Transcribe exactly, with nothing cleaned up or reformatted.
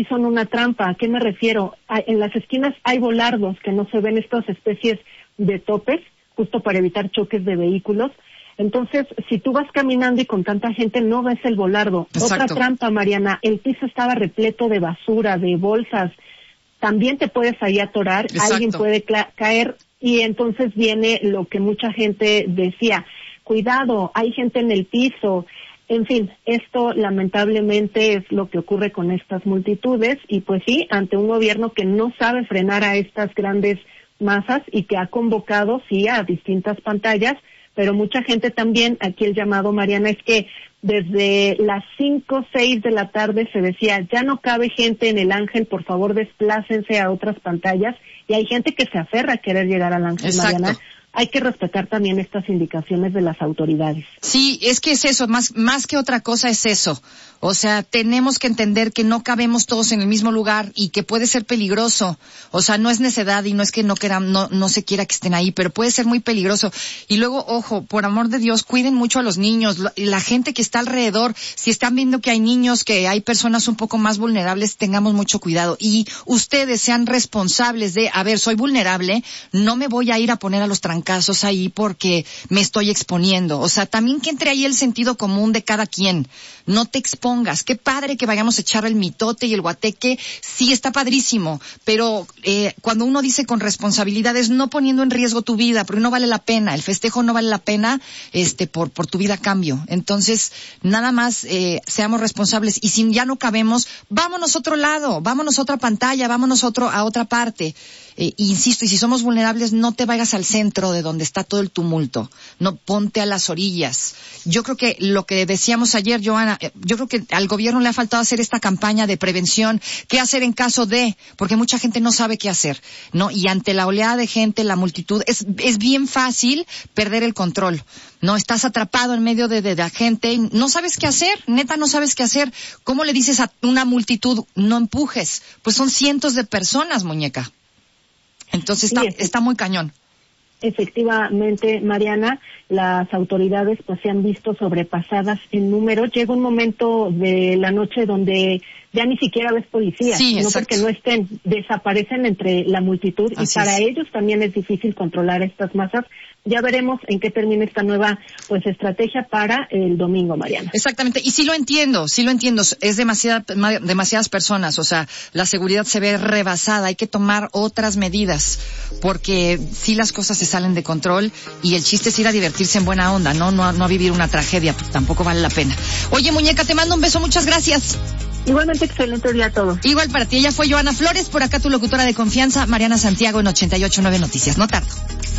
sí son una trampa. ¿A qué me refiero? En las esquinas hay volardos, que no se ven, estas especies de topes, justo para evitar choques de vehículos. Entonces, si tú vas caminando y con tanta gente no ves el volardo. Exacto. Otra trampa, Mariana, el piso estaba repleto de basura, de bolsas. También te puedes ahí atorar, Exacto. alguien puede cla- caer y entonces viene lo que mucha gente decía, cuidado, hay gente en el piso. En fin, esto lamentablemente es lo que ocurre con estas multitudes y pues sí, ante un gobierno que no sabe frenar a estas grandes masas y que ha convocado, sí, a distintas pantallas, pero mucha gente también, aquí el llamado, Mariana, es que desde las cinco, seis de la tarde se decía, ya no cabe gente en el Ángel, por favor desplácense a otras pantallas, y hay gente que se aferra a querer llegar al Ángel, Exacto. Mariana. Hay que respetar también estas indicaciones de las autoridades. Sí, es que es eso, más, más que otra cosa es eso. O sea, tenemos que entender que no cabemos todos en el mismo lugar y que puede ser peligroso. O sea, no es necedad y no es que no quieran, no, no se quiera que estén ahí, pero puede ser muy peligroso. Y luego, ojo, por amor de Dios, cuiden mucho a los niños, la, la gente que está alrededor. Si están viendo que hay niños, que hay personas un poco más vulnerables, tengamos mucho cuidado. Y ustedes sean responsables de, a ver, soy vulnerable, no me voy a ir a poner a los trancazos ahí porque me estoy exponiendo. O sea, también que entre ahí el sentido común de cada quien. No te expongas. Qué padre que vayamos a echar el mitote y el guateque. Sí, está padrísimo. Pero eh, cuando uno dice con responsabilidades, no poniendo en riesgo tu vida, porque no vale la pena. El festejo no vale la pena este por por tu vida a cambio. Entonces, nada más eh, seamos responsables. Y si ya no cabemos, vámonos a otro lado, vámonos a otra pantalla, vámonos a, otro, a otra parte. Eh, insisto, y si somos vulnerables, no te vayas al centro de donde está todo el tumulto. No, ponte a las orillas. Yo creo que lo que decíamos ayer, Joana, eh, yo creo que al gobierno le ha faltado hacer esta campaña de prevención. ¿Qué hacer en caso de? Porque mucha gente no sabe qué hacer, ¿no? Y ante la oleada de gente, la multitud, es, es bien fácil perder el control. No, estás atrapado en medio de, de, de la gente, no sabes qué hacer, neta no sabes qué hacer. ¿Cómo le dices a una multitud, no empujes? Pues son cientos de personas, muñeca. Entonces está, sí, está muy cañón. Efectivamente, Mariana, las autoridades pues se han visto sobrepasadas en número. Llega un momento de la noche donde ya ni siquiera ves policías, sí, no porque no estén, desaparecen entre la multitud. Así y para es. ellos también es difícil controlar estas masas. Ya veremos en qué termina esta nueva pues estrategia para el domingo, Mariana. Exactamente, y sí lo entiendo, sí lo entiendo, es demasiada, demasiadas personas, o sea, la seguridad se ve rebasada, hay que tomar otras medidas, porque sí las cosas se salen de control y el chiste es ir a divertirse en buena onda, no, no, no a vivir una tragedia, pues tampoco vale la pena. Oye, muñeca, te mando un beso, muchas gracias. Igualmente, excelente día a todos. Igual para ti, ella fue Joana Flores, por acá tu locutora de confianza, Mariana Santiago en ochenta y ocho punto nueve Noticias, no tardo.